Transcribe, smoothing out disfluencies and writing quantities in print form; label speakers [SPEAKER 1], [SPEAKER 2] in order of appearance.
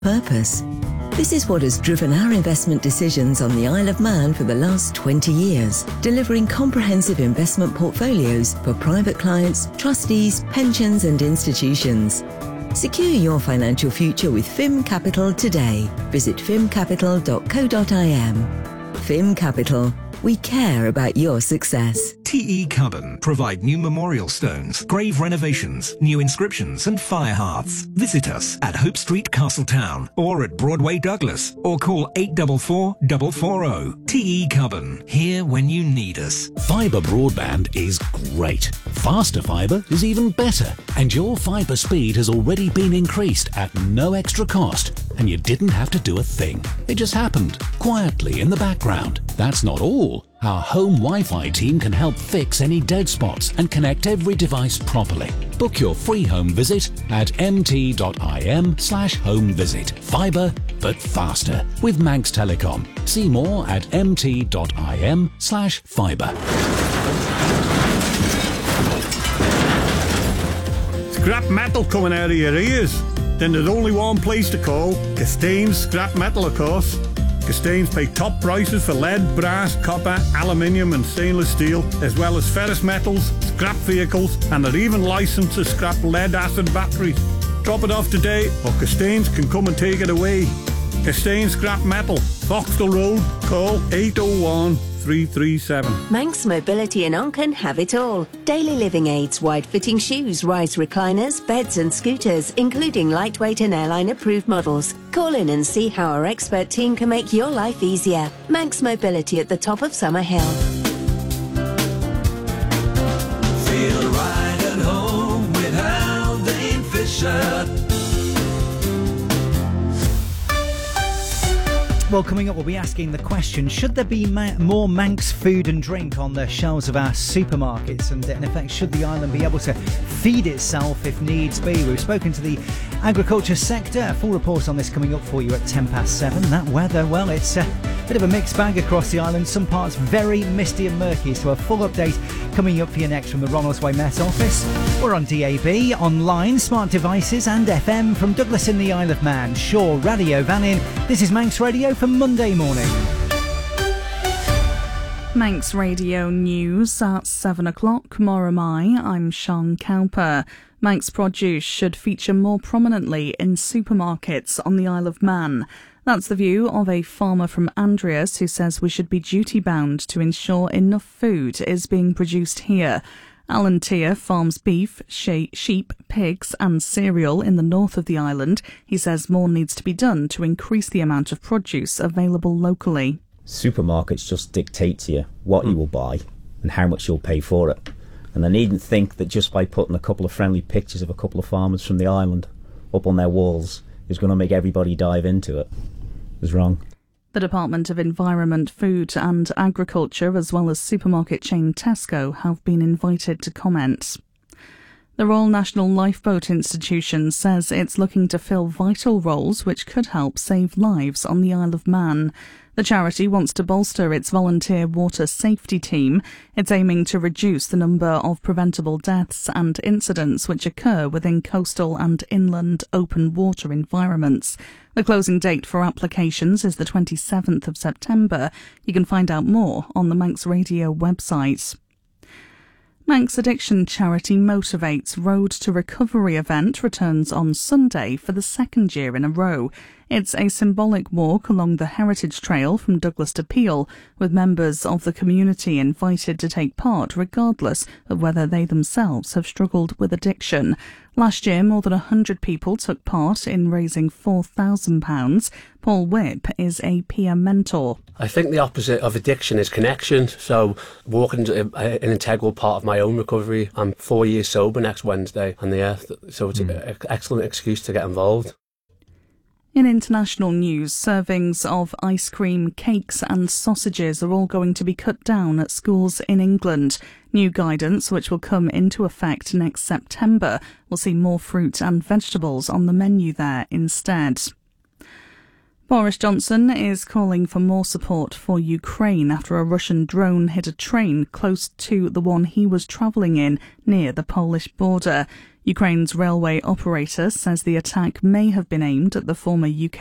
[SPEAKER 1] Purpose. This is what has driven our investment decisions on the Isle of Man for the last 20 years, delivering comprehensive investment portfolios for private clients, trustees, pensions and institutions. Secure your financial future with FIM Capital today. Visit fimcapital.co.im. FIM Capital. We care about your success.
[SPEAKER 2] TE Cubbon provide new memorial stones, grave renovations, new inscriptions and fire hearths. Visit us at Hope Street, Castletown or at Broadway, Douglas, or call 844 440. TE Cubbon, here when you need us.
[SPEAKER 3] Fibre broadband is great. Faster fibre is even better. And your fibre speed has already been increased at no extra cost. And you didn't have to do a thing. It just happened, quietly in the background. That's not all. Our home Wi-Fi team can help fix any dead spots and connect every device properly. Book your free home visit at mt.im/home visit. Fibre, but faster with Manx Telecom. See more at mt.im/fibre.
[SPEAKER 4] Scrap metal coming out of your ears? Then there's only one place to call, Castains Scrap Metal, of course. Castains pay top prices for lead, brass, copper, aluminium and stainless steel, as well as ferrous metals, scrap vehicles, and they're even licensed to scrap lead-acid batteries. Drop it off today, or Castains can come and take it away. Castains Scrap Metal, Foxtel Road, call 801 337.
[SPEAKER 5] Manx Mobility in Onken have it all. Daily living aids, wide-fitting shoes, rise recliners, beds and scooters, including lightweight and airline-approved models. Call in and see how our expert team can make your life easier. Manx Mobility at the top of Summer Hill.
[SPEAKER 6] Feel right at home with Haldane Fisher.
[SPEAKER 7] Well, coming up, we'll be asking the question, should there be more Manx food and drink on the shelves of our supermarkets? And in effect, should the island be able to feed itself if needs be? We've spoken to the agriculture sector. A full report on this coming up for you at 7:10. That weather, well, it's a bit of a mixed bag across the island. Some parts very misty and murky. So a full update coming up for you next from the Ronaldsway Met Office. We're on DAB, online, smart devices and FM from Douglas in the Isle of Man. Shaw, Radio, Vannin. This is Manx Radio for Monday morning.
[SPEAKER 8] Manx Radio News at 7 o'clock. Moramai, I'm Sean Cowper. Manx produce should feature more prominently in supermarkets on the Isle of Man. That's the view of a farmer from Andreas who says we should be duty-bound to ensure enough food is being produced here. Alan Tier farms beef, sheep, pigs and cereal in the north of the island. He says more needs to be done to increase the amount of produce available locally.
[SPEAKER 9] Supermarkets just dictate to you what you will buy and how much you'll pay for it. And they needn't think that just by putting a couple of friendly pictures of a couple of farmers from the island up on their walls is going to make everybody dive into it. It's wrong.
[SPEAKER 8] The Department of Environment, Food and Agriculture, as well as supermarket chain Tesco, have been invited to comment. The Royal National Lifeboat Institution says it's looking to fill vital roles which could help save lives on the Isle of Man. The charity wants to bolster its volunteer water safety team. It's aiming to reduce the number of preventable deaths and incidents which occur within coastal and inland open water environments. The closing date for applications is the 27th of September. You can find out more on the Manx Radio website. Manx addiction charity Motivate's Road to Recovery event returns on Sunday for the second year in a row. It's a symbolic walk along the Heritage Trail from Douglas to Peel, with members of the community invited to take part regardless of whether they themselves have struggled with addiction. Last year, more than 100 people took part in raising £4,000. Paul Whipp is a peer mentor.
[SPEAKER 10] I think the opposite of addiction is connection. So walking is an integral part of my own recovery. I'm 4 years sober next Wednesday, and so it's an excellent excuse to get involved.
[SPEAKER 8] In international news, servings of ice cream, cakes and sausages are all going to be cut down at schools in England. New guidance, which will come into effect next September, will see more fruit and vegetables on the menu there instead. Boris Johnson is calling for more support for Ukraine after a Russian drone hit a train close to the one he was travelling in near the Polish border. Ukraine's railway operator says the attack may have been aimed at the former UK